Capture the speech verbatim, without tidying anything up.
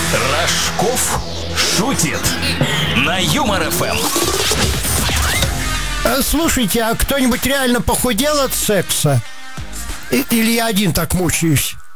Рожков шутит на Юмор эф эм. Слушайте, а кто-нибудь реально похудел от секса? И- Или я один так мучаюсь?